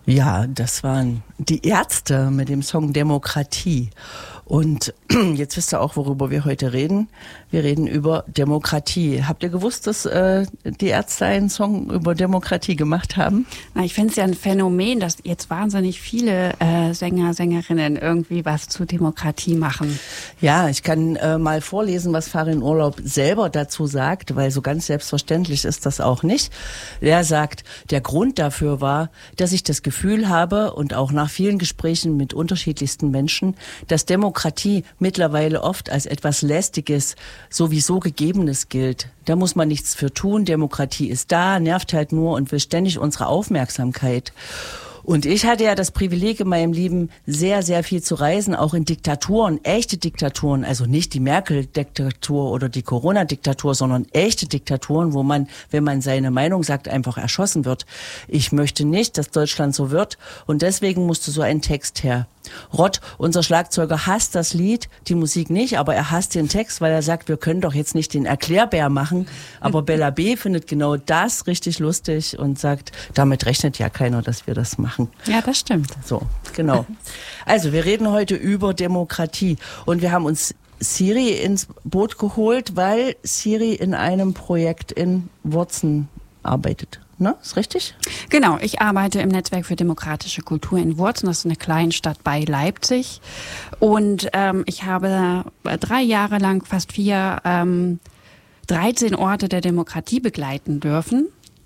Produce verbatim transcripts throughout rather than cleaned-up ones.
Ja, das waren die Ärzte mit dem Song Demokratie. Und jetzt wisst ihr auch, worüber wir heute reden. Wir reden über Demokratie. Habt ihr gewusst, dass äh, die Ärzte einen Song über Demokratie gemacht haben? Na, ich finde es ja ein Phänomen, dass jetzt wahnsinnig viele äh, Sänger, Sängerinnen irgendwie was zu Demokratie machen. Ja, ich kann äh, mal vorlesen, was Farin Urlaub selber dazu sagt, weil so ganz selbstverständlich ist das auch nicht. Er sagt, der Grund dafür war, dass ich das Gefühl habe und auch nach vielen Gesprächen mit unterschiedlichsten Menschen, dass Demokratie mittlerweile oft als etwas Lästiges, sowieso Gegebenes gilt. Da muss man nichts für tun. Demokratie ist da, nervt halt nur und will ständig unsere Aufmerksamkeit. Und ich hatte ja das Privileg in meinem Leben, sehr, sehr viel zu reisen, auch in Diktaturen, echte Diktaturen, also nicht die Merkel-Diktatur oder die Corona-Diktatur, sondern echte Diktaturen, wo man, wenn man seine Meinung sagt, einfach erschossen wird. Ich möchte nicht, dass Deutschland so wird und deswegen musste so ein Text her. Rott, unser Schlagzeuger, hasst das Lied, die Musik nicht, aber er hasst den Text, weil er sagt, wir können doch jetzt nicht den Erklärbär machen. Aber Bella B. findet genau das richtig lustig und sagt, damit rechnet ja keiner, dass wir das machen. Ja, das stimmt. So, genau. Also, wir reden heute über Demokratie und wir haben uns Siri ins Boot geholt, weil Siri in einem Projekt in Wurzen arbeitet. Ne? Ist richtig? Genau, ich arbeite im Netzwerk für demokratische Kultur in Wurzen. Das ist eine Kleinstadt bei Leipzig. Und ähm, ich habe drei Jahre lang, fast vier, ähm, dreizehn Orte der Demokratie begleiten dürfen.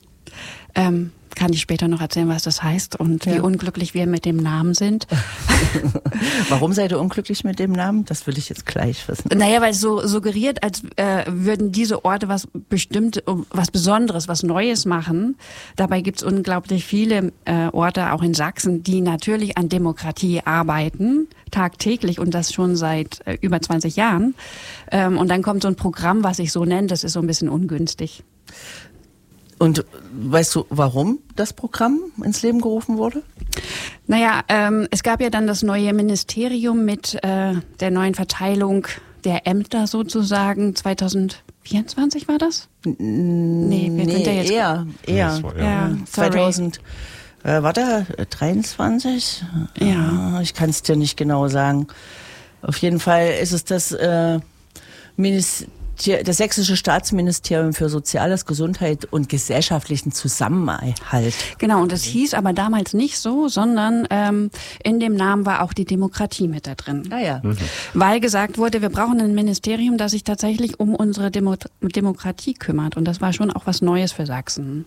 Ähm, kann ich später noch erzählen, was das heißt und ja. wie unglücklich wir mit dem Namen sind. Warum seid ihr unglücklich mit dem Namen? Das will ich jetzt gleich wissen. Naja, weil es so suggeriert, als äh, würden diese Orte was bestimmt, was Besonderes, was Neues machen. Dabei gibt es unglaublich viele äh, Orte, auch in Sachsen, die natürlich an Demokratie arbeiten, tagtäglich und das schon seit äh, über zwanzig Jahren. Ähm, und dann kommt so ein Programm, was sich so nennt, das ist so ein bisschen ungünstig. Und weißt du, warum das Programm ins Leben gerufen wurde? Naja, ähm, es gab ja dann das neue Ministerium mit äh, der neuen Verteilung der Ämter sozusagen. zwanzig vierundzwanzig war das? Nee, wir nee, ja jetzt eher. eher. Ja, ja, zweitausend, äh, warte, dreiundzwanzig? Ja. Ich kann es dir nicht genau sagen. Auf jeden Fall ist es das äh, Ministerium, das Sächsische Staatsministerium für Soziales, Gesundheit und gesellschaftlichen Zusammenhalt. Genau, und das hieß aber damals nicht so, sondern ähm, in dem Namen war auch die Demokratie mit da drin. Ah ja. Mhm. Weil gesagt wurde, wir brauchen ein Ministerium, das sich tatsächlich um unsere Demo- Demokratie kümmert. Und das war schon auch was Neues für Sachsen.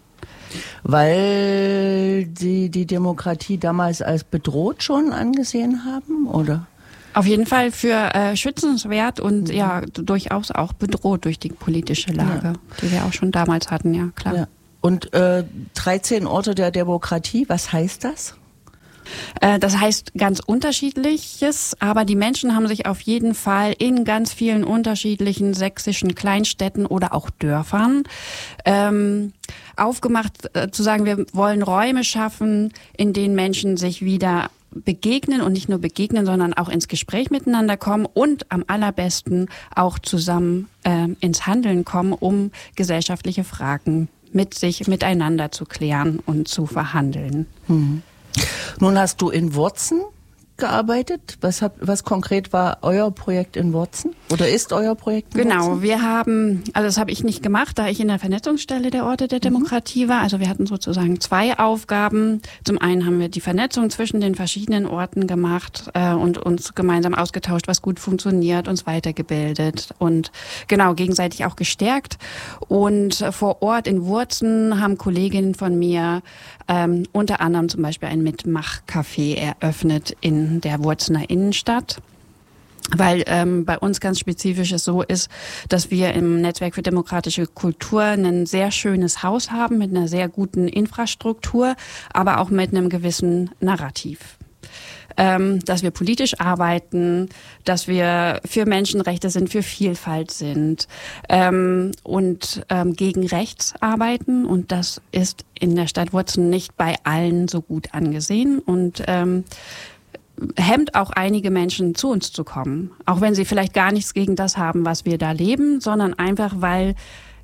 Weil die die Demokratie damals als bedroht schon angesehen haben, oder? Auf jeden Fall für äh, schützenswert und ja durchaus auch bedroht durch die politische Lage, ja. die wir auch schon damals hatten, ja klar. Ja. Und äh, dreizehn Orte der Demokratie, was heißt das? Äh, das heißt ganz Unterschiedliches, aber die Menschen haben sich auf jeden Fall in ganz vielen unterschiedlichen sächsischen Kleinstädten oder auch Dörfern ähm, aufgemacht, äh, zu sagen, wir wollen Räume schaffen, in denen Menschen sich wieder begegnen und nicht nur begegnen, sondern auch ins Gespräch miteinander kommen und am allerbesten auch zusammen äh, ins Handeln kommen, um gesellschaftliche Fragen mit sich, miteinander zu klären und zu verhandeln. Mhm. Nun hast du in Wurzen gearbeitet. Was, hab, was konkret war euer Projekt in Wurzen? Oder ist euer Projekt in Genau, Wurzen? wir haben, also das habe ich nicht gemacht, da ich in der Vernetzungsstelle der Orte der Demokratie mhm. war. Also wir hatten sozusagen zwei Aufgaben. Zum einen haben wir die Vernetzung zwischen den verschiedenen Orten gemacht äh, und uns gemeinsam ausgetauscht, was gut funktioniert, uns weitergebildet und genau gegenseitig auch gestärkt. Und äh, vor Ort in Wurzen haben Kolleginnen von mir ähm, unter anderem zum Beispiel ein Mitmachcafé eröffnet in der Wurzener Innenstadt. Weil ähm, bei uns ganz spezifisch es so ist, dass wir im Netzwerk für demokratische Kultur ein sehr schönes Haus haben mit einer sehr guten Infrastruktur, aber auch mit einem gewissen Narrativ. Ähm, dass wir politisch arbeiten, dass wir für Menschenrechte sind, für Vielfalt sind ähm, und ähm, gegen rechts arbeiten. Und das ist in der Stadt Wurzen nicht bei allen so gut angesehen. Und ähm, hemmt auch einige Menschen, zu uns zu kommen. Auch wenn sie vielleicht gar nichts gegen das haben, was wir da leben, sondern einfach, weil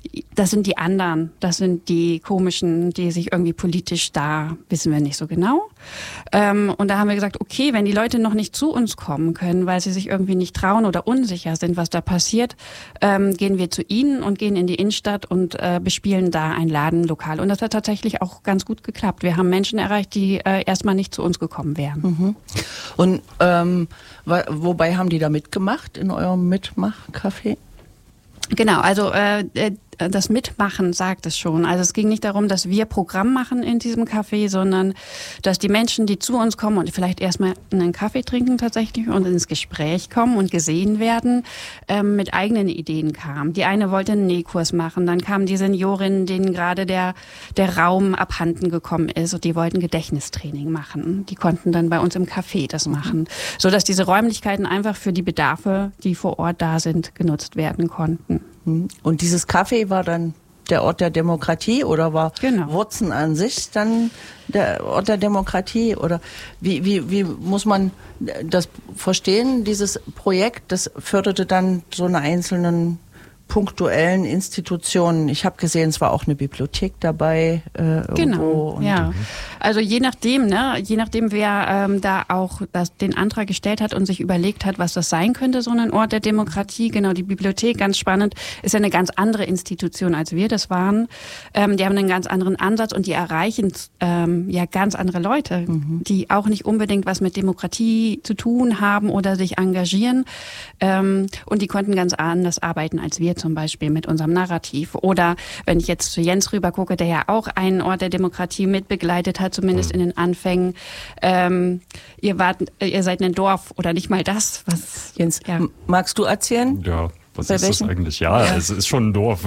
das sind die anderen, das sind die komischen, die sich irgendwie politisch da, wissen wir nicht so genau. Ähm, und da haben wir gesagt, okay, wenn die Leute noch nicht zu uns kommen können, weil sie sich irgendwie nicht trauen oder unsicher sind, was da passiert, ähm, gehen wir zu ihnen und gehen in die Innenstadt und äh, bespielen da ein Ladenlokal. Und das hat tatsächlich auch ganz gut geklappt. Wir haben Menschen erreicht, die äh, erstmal nicht zu uns gekommen wären. Mhm. Und ähm, wobei haben die da mitgemacht in eurem Mitmachcafé? Genau, also äh, das Mitmachen sagt es schon. Also es ging nicht darum, dass wir Programm machen in diesem Café, sondern dass die Menschen, die zu uns kommen und vielleicht erstmal einen Kaffee trinken tatsächlich und ins Gespräch kommen und gesehen werden, ähm, mit eigenen Ideen kamen. Die eine wollte einen Nähkurs machen, dann kamen die Seniorinnen, denen gerade der, der Raum abhanden gekommen ist und die wollten Gedächtnistraining machen. Die konnten dann bei uns im Café das machen, sodass diese Räumlichkeiten einfach für die Bedarfe, die vor Ort da sind, genutzt werden konnten. Und dieses Café war dann der Ort der Demokratie oder war genau. Wurzen an sich dann der Ort der Demokratie? Oder wie, wie, wie muss man das verstehen, dieses Projekt? Das förderte dann so eine einzelnen punktuellen Institutionen. Ich habe gesehen, es war auch eine Bibliothek dabei. Äh, genau, und ja. Also je nachdem, ne, je nachdem, wer ähm, da auch das, den Antrag gestellt hat und sich überlegt hat, was das sein könnte, so ein Ort der Demokratie. Genau, die Bibliothek, ganz spannend, ist ja eine ganz andere Institution, als wir das waren. Ähm, die haben einen ganz anderen Ansatz und die erreichen ähm, ja ganz andere Leute, mhm. die auch nicht unbedingt was mit Demokratie zu tun haben oder sich engagieren. Ähm, und die konnten ganz anders arbeiten als wir zum Beispiel mit unserem Narrativ. Oder wenn ich jetzt zu Jens rüber gucke, der ja auch einen Ort der Demokratie mitbegleitet hat, zumindest in den Anfängen. Ähm, ihr wart, ihr seid ein Dorf oder nicht mal das. Was, Jens, ja. magst du erzählen? Ja. Was Bei ist welchen? Das eigentlich? Ja, ja, es ist schon ein Dorf.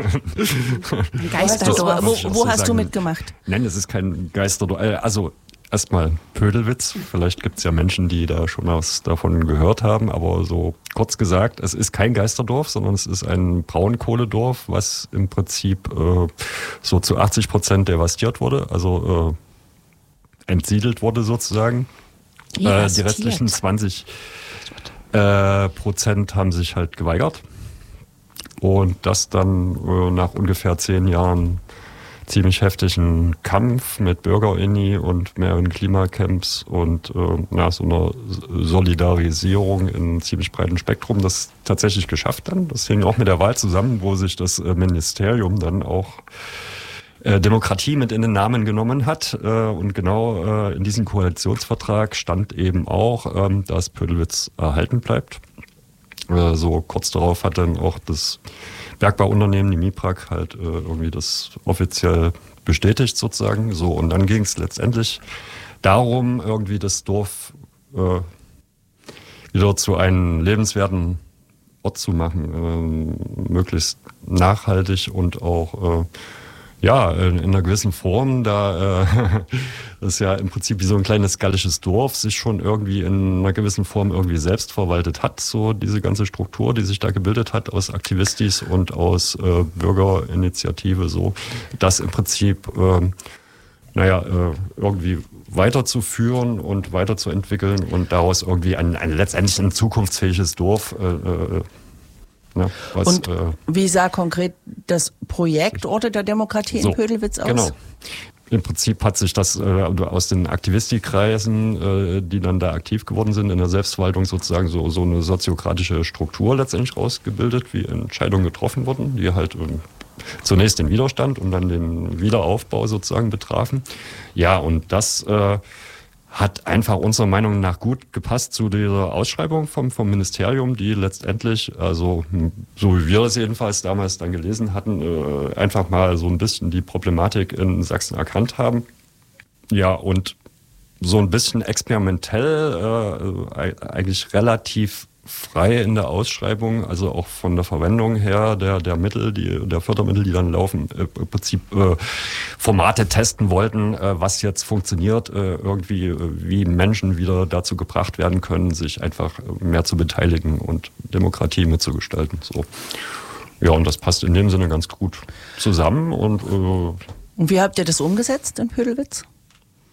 Ein Geisterdorf. Wo, wo hast sagen. du mitgemacht? Nein, es ist kein Geisterdorf. Also erstmal Pödelwitz. Vielleicht gibt es ja Menschen, die da schon was davon gehört haben, aber so kurz gesagt, es ist kein Geisterdorf, sondern es ist ein Braunkohledorf, was im Prinzip äh, so zu achtzig Prozent devastiert wurde, also äh, entsiedelt wurde sozusagen. Äh, die restlichen zwanzig äh, Prozent haben sich halt geweigert. Und das dann äh, nach ungefähr zehn Jahren ziemlich heftigen Kampf mit BürgerInnen und mehreren Klimacamps und äh, na, so einer Solidarisierung in einem ziemlich breiten Spektrum das tatsächlich geschafft dann. Das hing auch mit der Wahl zusammen, wo sich das äh, Ministerium dann auch äh, Demokratie mit in den Namen genommen hat. Äh, und genau äh, in diesem Koalitionsvertrag stand eben auch, äh, dass Pödelwitz erhalten bleibt. Äh, so kurz darauf hat dann auch das Bergbauunternehmen, die MIPRAG, halt äh, irgendwie das offiziell bestätigt sozusagen. So, und dann ging es letztendlich darum, irgendwie das Dorf äh, wieder zu einem lebenswerten Ort zu machen, äh, möglichst nachhaltig und auch äh, ja, in, in einer gewissen Form, da äh, das ja im Prinzip wie so ein kleines gallisches Dorf sich schon irgendwie in einer gewissen Form irgendwie selbst verwaltet hat, so diese ganze Struktur, die sich da gebildet hat aus Aktivistis und aus äh, Bürgerinitiative, so das im Prinzip äh, naja, äh, irgendwie weiterzuführen und weiterzuentwickeln und daraus irgendwie ein, ein letztendlich ein zukunftsfähiges Dorf äh, äh, Ja, was, und äh, wie sah konkret das Projekt Orte der Demokratie in so, Pödelwitz aus? Genau. Im Prinzip hat sich das äh, aus den Aktivistikreisen, äh, die dann da aktiv geworden sind, in der Selbstverwaltung sozusagen so, so eine soziokratische Struktur letztendlich rausgebildet, wie Entscheidungen getroffen wurden, die halt äh, zunächst den Widerstand und dann den Wiederaufbau sozusagen betrafen. Ja, und das äh, hat einfach unserer Meinung nach gut gepasst zu dieser Ausschreibung vom, vom Ministerium, die letztendlich, also so wie wir das jedenfalls damals dann gelesen hatten, äh, einfach mal so ein bisschen die Problematik in Sachsen erkannt haben. Ja, und so ein bisschen experimentell, äh, eigentlich relativ frei in der Ausschreibung, also auch von der Verwendung her der, der Mittel, die, der Fördermittel, die dann laufen, äh, im Prinzip äh, Formate testen wollten, äh, was jetzt funktioniert, äh, irgendwie, äh, wie Menschen wieder dazu gebracht werden können, sich einfach mehr zu beteiligen und Demokratie mitzugestalten. So. Ja, und das passt in dem Sinne ganz gut zusammen. Und, äh, und wie habt ihr das umgesetzt in Pödelwitz?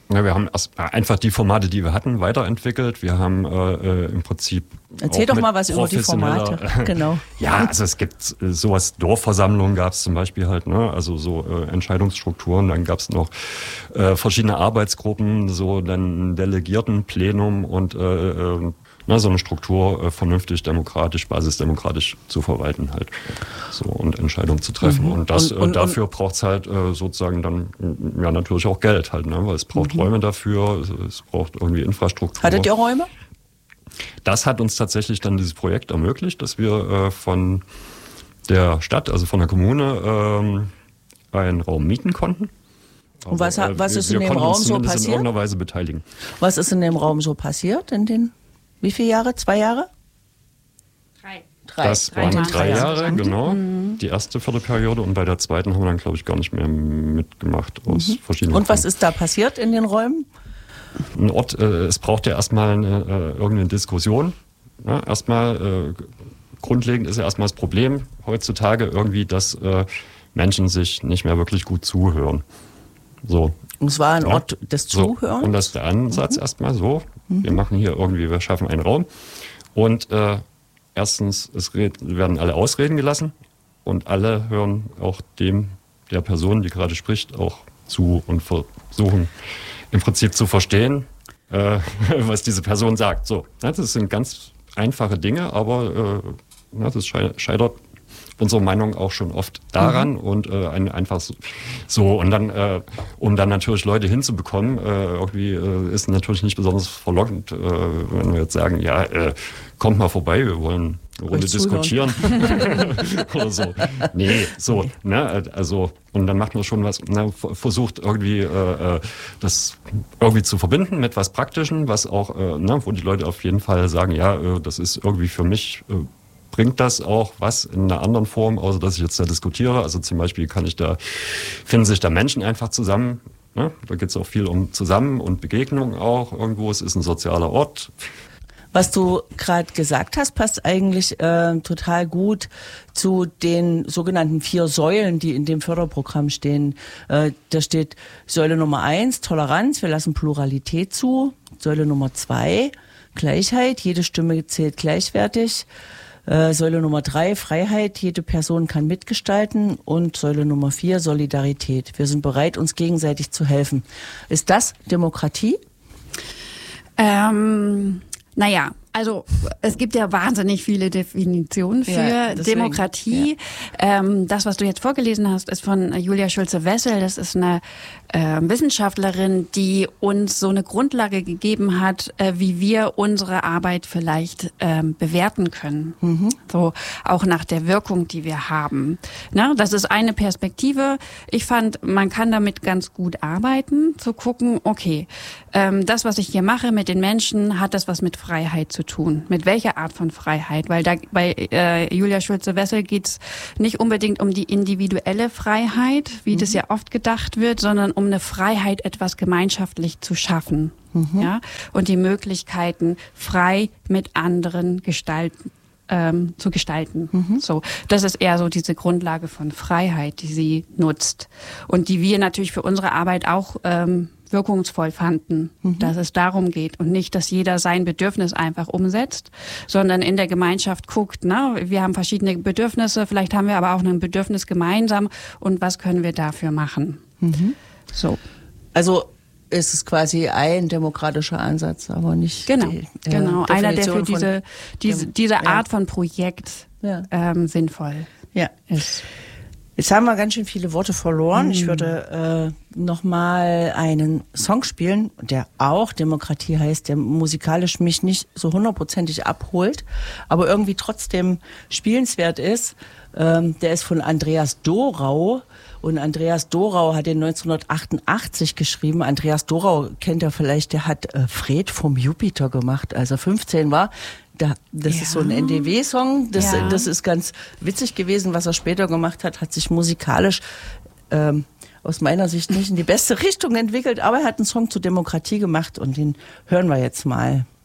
Ja, wir haben erst einfach die Formate, die wir hatten, weiterentwickelt. Wir haben äh, im Prinzip Erzähl doch mal was über die Formate. Genau. Ja, also es gibt äh, sowas, Dorfversammlungen gab es zum Beispiel halt, ne? Also so äh, Entscheidungsstrukturen. Dann gab es noch äh, verschiedene Arbeitsgruppen, so dann Delegiertenplenum und äh, äh, na, so eine Struktur äh, vernünftig, demokratisch, basisdemokratisch zu verwalten halt. So und Entscheidungen zu treffen. Mhm. Und das und, und, äh, dafür braucht es halt äh, sozusagen dann ja natürlich auch Geld halt, ne? Weil es braucht mhm. Räume dafür, es, es braucht irgendwie Infrastruktur. Hattet ihr Räume? Das hat uns tatsächlich dann dieses Projekt ermöglicht, dass wir äh, von der Stadt, also von der Kommune, ähm, einen Raum mieten konnten. Aber, und was, was ist wir, in dem Raum so passiert? In irgendeiner Weise beteiligen. Was ist in dem Raum so passiert? In den wie viele Jahre? Zwei Jahre? Drei. Drei. Das waren drei, drei Jahre, Jahre genau. Mhm. Die erste Viertelperiode und bei der zweiten haben wir dann, glaube ich, gar nicht mehr mitgemacht aus mhm. verschiedenen Und was Gründen. Ist da passiert in den Räumen? Ein Ort, äh, es braucht ja erstmal eine, äh, irgendeine Diskussion. Ja, erstmal, äh, grundlegend ist ja erstmal das Problem heutzutage irgendwie, dass äh, Menschen sich nicht mehr wirklich gut zuhören. So. Und es war ein ja. Ort des Zuhörens? So. Und das ist der Ansatz mhm. erstmal so. Mhm. Wir machen hier irgendwie, wir schaffen einen Raum. Und äh, erstens, es red, werden alle ausreden gelassen und alle hören auch dem, der Person, die gerade spricht, auch zu und versuchen im Prinzip zu verstehen, äh, was diese Person sagt. So, das sind ganz einfache Dinge, aber äh, das scheitert unsere Meinung auch schon oft daran mhm. und äh, ein, einfach so und dann äh, um dann natürlich Leute hinzubekommen, äh, irgendwie äh, ist natürlich nicht besonders verlockend, äh, wenn wir jetzt sagen, ja, äh, kommt mal vorbei, wir wollen eine Runde diskutieren oder so. Nee, so, nee. Ne, also und dann macht man schon was, ne, versucht irgendwie äh, das irgendwie zu verbinden mit was Praktischen, was auch, äh, ne, wo die Leute auf jeden Fall sagen, ja, äh, das ist irgendwie für mich äh, bringt das auch was in einer anderen Form, außer dass ich jetzt da diskutiere. Also zum Beispiel kann ich da, finden sich da Menschen einfach zusammen. Ne? Da geht es auch viel um Zusammen und Begegnung auch irgendwo. Es ist ein sozialer Ort. Was du gerade gesagt hast, passt eigentlich äh, total gut zu den sogenannten vier Säulen, die in dem Förderprogramm stehen. Äh, da steht Säule Nummer eins, Toleranz, wir lassen Pluralität zu. Säule Nummer zwei, Gleichheit, jede Stimme zählt gleichwertig. Säule Nummer drei, Freiheit, jede Person kann mitgestalten und Säule Nummer vier, Solidarität. Wir sind bereit, uns gegenseitig zu helfen. Ist das Demokratie? Ähm, naja, also es gibt ja wahnsinnig viele Definitionen für ja, deswegen, Demokratie. Ja. Ähm, das, was du jetzt vorgelesen hast, ist von Julia Schulze-Wessel. Das ist eine äh, Wissenschaftlerin, die uns so eine Grundlage gegeben hat, äh, wie wir unsere Arbeit vielleicht ähm, bewerten können. Mhm. So auch nach der Wirkung, die wir haben. Na, das ist eine Perspektive. Ich fand, man kann damit ganz gut arbeiten, zu gucken, okay, ähm, das, was ich hier mache mit den Menschen, hat das was mit Freiheit zu tun. Mit welcher Art von Freiheit? Weil da bei äh, Julia Schulze-Wessel geht es nicht unbedingt um die individuelle Freiheit, wie mhm. das ja oft gedacht wird, sondern um eine Freiheit, etwas gemeinschaftlich zu schaffen. Mhm. Ja? Und die Möglichkeiten, frei mit anderen gestalten. Ähm, zu gestalten. Mhm. So, das ist eher so diese Grundlage von Freiheit, die sie nutzt und die wir natürlich für unsere Arbeit auch ähm, wirkungsvoll fanden, mhm. dass es darum geht und nicht, dass jeder sein Bedürfnis einfach umsetzt, sondern in der Gemeinschaft guckt, ne, wir haben verschiedene Bedürfnisse, vielleicht haben wir aber auch ein Bedürfnis gemeinsam und was können wir dafür machen? Mhm. So. Also ist es quasi ein demokratischer Ansatz, aber nicht genau, die, äh, genau. Einer, der für diese diese diese ja. Art von Projekt ja. ähm, sinnvoll ja. ist. Jetzt haben wir ganz schön viele Worte verloren. Mhm. Ich würde äh, noch mal einen Song spielen, der auch Demokratie heißt, der musikalisch mich nicht so hundertprozentig abholt, aber irgendwie trotzdem spielenswert ist. Ähm, der ist von Andreas Dorau. Und Andreas Dorau hat den neunzehnhundertachtundachtzig geschrieben. Andreas Dorau kennt er vielleicht, der hat äh, Fred vom Jupiter gemacht, als er fünfzehn war. Da, das ja. ist so ein N D W-Song. Das, ja. das ist ganz witzig gewesen, was er später gemacht hat. Hat sich musikalisch ähm, aus meiner Sicht nicht in die beste Richtung entwickelt. Aber er hat einen Song zur Demokratie gemacht und den hören wir jetzt mal.